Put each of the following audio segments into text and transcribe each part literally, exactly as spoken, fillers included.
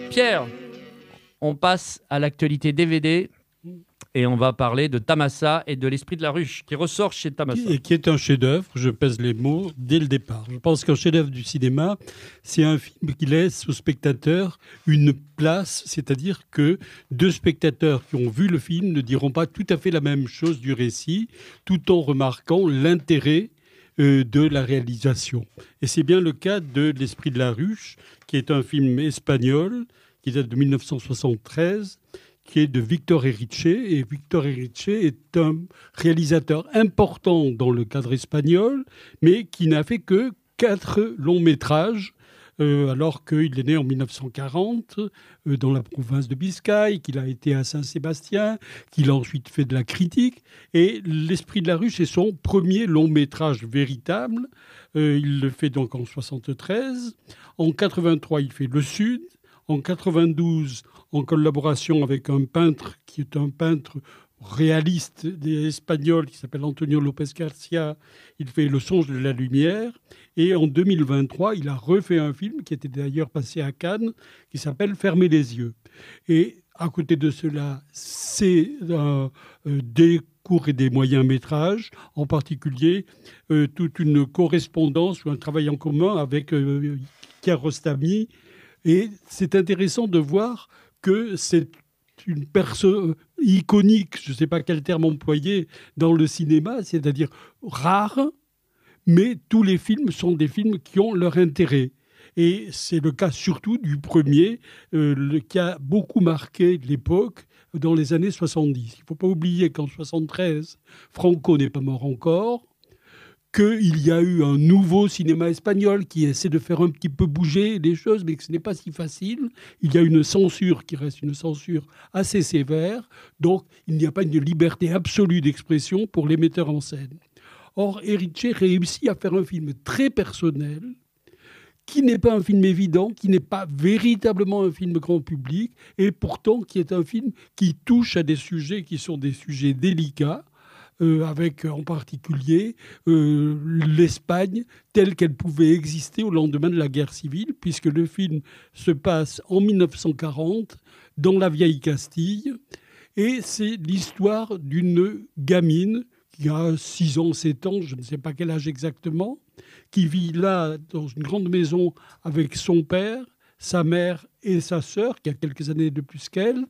Pierre, on passe à l'actualité D V D et on va parler de Tamassa et de l'Esprit de la Ruche qui ressort chez Tamassa. Et qui est un chef-d'œuvre, je pèse les mots, dès le départ. Je pense qu'un chef-d'œuvre du cinéma, c'est un film qui laisse au spectateur une place, c'est-à-dire que deux spectateurs qui ont vu le film ne diront pas tout à fait la même chose du récit, tout en remarquant l'intérêt euh, de la réalisation. Et c'est bien le cas de L'Esprit de la Ruche, qui est un film espagnol, qui date de mille neuf cent soixante-treize, qui est de Victor Erice. Et Victor Erice est un réalisateur important dans le cadre espagnol, mais qui n'a fait que quatre longs métrages, euh, alors qu'il est né en mille neuf cent quarante euh, dans la province de Biscaye, qu'il a été à Saint-Sébastien, qu'il a ensuite fait de la critique. Et L'Esprit de la Ruche est son premier long métrage véritable. Euh, il le fait donc en soixante-treize. En quatre-vingt-trois, il fait Le Sud. En quatre-vingt-douze, en collaboration avec un peintre qui est un peintre réaliste espagnol qui s'appelle Antonio López Garcia, il fait Le Songe de la Lumière. Et en deux mille vingt-trois, il a refait un film qui était d'ailleurs passé à Cannes, qui s'appelle Fermez les yeux. Et à côté de cela, c'est euh, des courts et des moyens métrages, en particulier euh, toute une correspondance ou un travail en commun avec euh, Kiarostami. Et c'est intéressant de voir que c'est une personne iconique, je ne sais pas quel terme employer, dans le cinéma, c'est-à-dire rare, mais tous les films sont des films qui ont leur intérêt. Et c'est le cas surtout du premier, euh, le, qui a beaucoup marqué l'époque dans les années soixante-dix. Il ne faut pas oublier qu'en soixante-treize, Franco n'est pas mort encore, qu'il y a eu un nouveau cinéma espagnol qui essaie de faire un petit peu bouger les choses, mais que ce n'est pas si facile. Il y a une censure qui reste une censure assez sévère, donc il n'y a pas une liberté absolue d'expression pour les metteurs en scène. Or, Erice réussit à faire un film très personnel, qui n'est pas un film évident, qui n'est pas véritablement un film grand public, et pourtant qui est un film qui touche à des sujets qui sont des sujets délicats, Euh, avec en particulier euh, l'Espagne telle qu'elle pouvait exister au lendemain de la guerre civile, puisque le film se passe en mille neuf cent quarante dans la vieille Castille, et c'est l'histoire d'une gamine qui a six ans, sept ans, je ne sais pas quel âge exactement, qui vit là dans une grande maison avec son père, sa mère et sa sœur, qui a quelques années de plus qu'elle.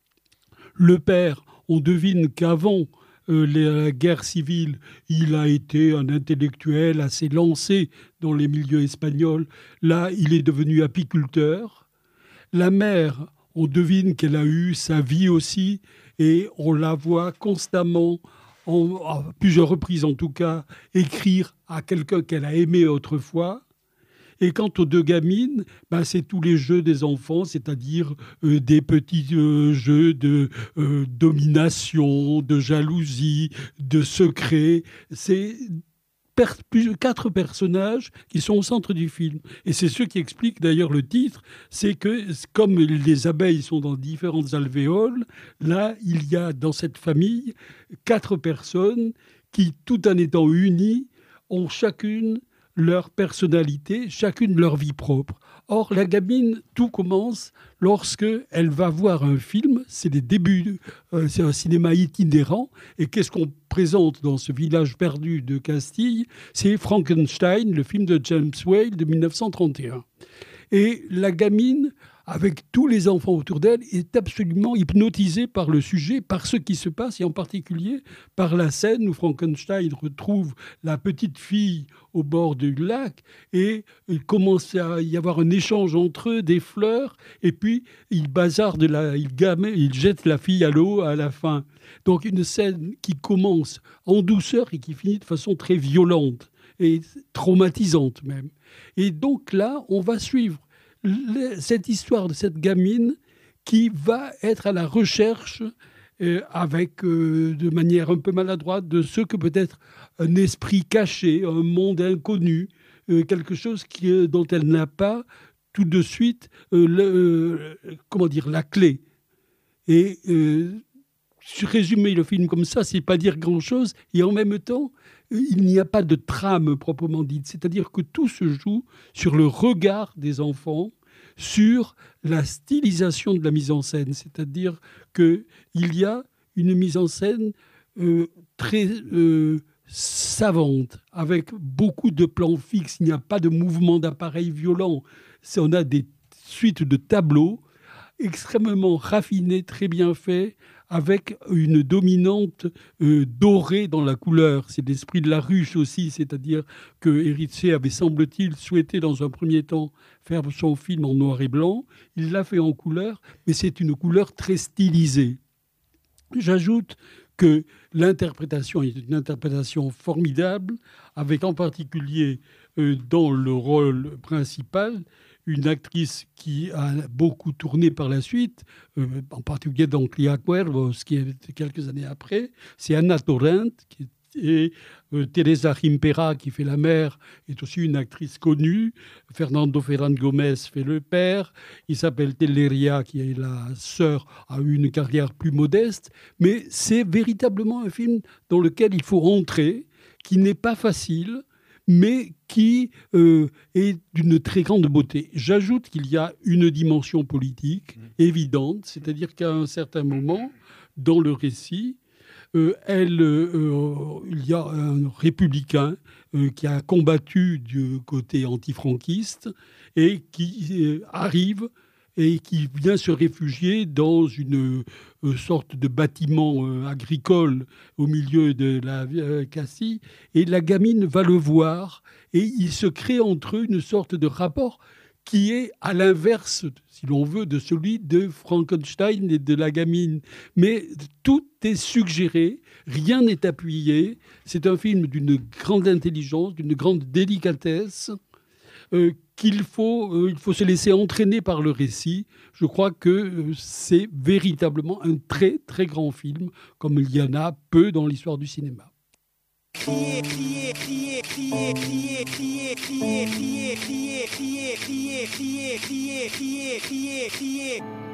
Le père, on devine qu'avant Euh, la guerre civile, il a été un intellectuel assez lancé dans les milieux espagnols. Là, il est devenu apiculteur. La mère, on devine qu'elle a eu sa vie aussi, et on la voit constamment, en, à plusieurs reprises en tout cas, écrire à quelqu'un qu'elle a aimé autrefois. Et quant aux deux gamines, ben c'est tous les jeux des enfants, c'est-à-dire euh, des petits euh, jeux de euh, domination, de jalousie, de secret. C'est per- plus- quatre personnages qui sont au centre du film. Et c'est ce qui explique d'ailleurs le titre, c'est que comme les abeilles sont dans différentes alvéoles, là, il y a dans cette famille quatre personnes qui, tout en étant unies, ont chacune leur personnalité, chacune leur vie propre. Or, la gamine, tout commence lorsque elle va voir un film, c'est les débuts, euh, c'est un cinéma itinérant, et qu'est-ce qu'on présente dans ce village perdu de Castille? C'est Frankenstein, le film de James Whale de mille neuf cent trente et un. Et la gamine, avec tous les enfants autour d'elle, est absolument hypnotisée par le sujet, par ce qui se passe, et en particulier par la scène où Frankenstein retrouve la petite fille au bord du lac, et il commence à y avoir un échange entre eux, des fleurs, et puis il bazarde, la, il, gamme, il jette la fille à l'eau à la fin. Donc une scène qui commence en douceur et qui finit de façon très violente, et traumatisante même. Et donc là, on va suivre cette histoire de cette gamine qui va être à la recherche, euh, avec, euh, de manière un peu maladroite, de ce que peut être un esprit caché, un monde inconnu, euh, quelque chose qui, euh, dont elle n'a pas tout de suite euh, le, euh, comment dire, la clé. Et euh, résumer le film comme ça, c'est pas dire grand-chose. Et en même temps, il n'y a pas de trame proprement dite. C'est-à-dire que tout se joue sur le regard des enfants, sur la stylisation de la mise en scène. C'est-à-dire qu'il y a une mise en scène euh, très euh, savante, avec beaucoup de plans fixes. Il n'y a pas de mouvement d'appareil violent. On a des suites de tableaux extrêmement raffinés, très bien faits, avec une dominante euh, dorée dans la couleur. C'est l'esprit de la ruche aussi, c'est-à-dire que Eritze avait, semble-t-il, souhaité dans un premier temps faire son film en noir et blanc. Il l'a fait en couleur, mais c'est une couleur très stylisée. J'ajoute que l'interprétation est une interprétation formidable, avec en particulier euh, dans le rôle principal une actrice qui a beaucoup tourné par la suite, euh, en particulier dans Clia Cuervos, qui est quelques années après. C'est Anna Torrent, qui est, euh, Teresa Gimpera, qui fait la mère, est aussi une actrice connue. Fernando Ferran Gomez fait le père. Isabel Telleria, qui est la sœur, a eu une carrière plus modeste. Mais c'est véritablement un film dans lequel il faut entrer, qui n'est pas facile, mais qui euh, est d'une très grande beauté. J'ajoute qu'il y a une dimension politique évidente, c'est-à-dire qu'à un certain moment, dans le récit, euh, elle, euh, il y a un républicain euh, qui a combattu du côté antifranquiste et qui euh, arrive et qui vient se réfugier dans une euh, sorte de bâtiment euh, agricole au milieu de la euh, Cassie. Et la gamine va le voir et il se crée entre eux une sorte de rapport qui est à l'inverse, si l'on veut, de celui de Frankenstein et de la gamine. Mais tout est suggéré, rien n'est appuyé. C'est un film d'une grande intelligence, d'une grande délicatesse, euh, qu'il faut, euh, il faut se laisser entraîner par le récit. Je crois que euh, c'est véritablement un très, très grand film, comme il y en a peu dans l'histoire du cinéma. Crier, crier, crier, crier, crier, crier, crier, crier, crier, crier, crier, crier, crier, crier, crier, crier.